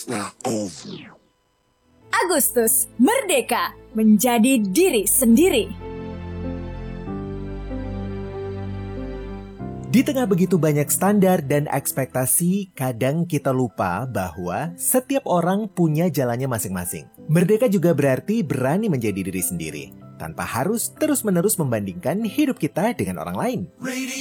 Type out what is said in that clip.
Agustus, merdeka, menjadi diri sendiri. Di tengah begitu banyak standar dan ekspektasi, kadang kita lupa bahwa setiap orang punya jalannya masing-masing. Merdeka juga berarti berani menjadi diri sendiri, tanpa harus terus-menerus membandingkan hidup kita dengan orang lain.